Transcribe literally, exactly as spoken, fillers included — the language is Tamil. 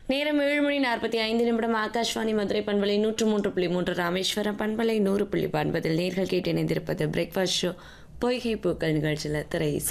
நேரம் ஏழு மணி நாற்பத்தி ஐந்து நிமிடம். ஆகாஷ்வாணி மதுரை பண்பலை நூற்று மூன்று புள்ளி மூன்று, ராமேஸ்வரம் பண்பலை நூறு புள்ளி ஒன்பதில் நேர்கள் கேட்டு இணைந்திருப்பது பிரேக்ஃபாஸ்ட் ஷோ பொய்கை பூக்கள் நிகழ்ச்சியில் திரை